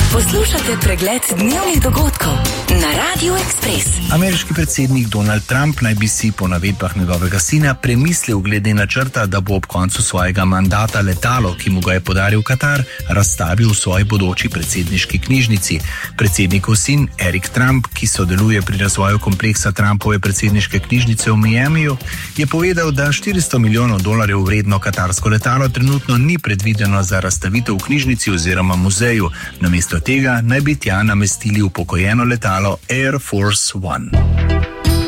Poslušate pregled dnevnih dogodkov na Radio Express. Ameriški predsednik Donald Trump naj bi si po navedbah njegovega sina premislil glede načrta, da bo ob koncu svojega mandata letalo, ki mu ga je podaril Katar, razstavil v svoji bodoči predsedniški knjižnici. Predsednikov sin Eric Trump, ki sodeluje pri razvoju kompleksa Trumpove predsedniške knjižnice v Miamiju, je povedal, da $400 milijonov vredno katarsko letalo trenutno ni predvideno za razstavitev v knjižnici oziroma muzeju. Namesto tega naj bi tja namestili upokojeno letalo Air Force One.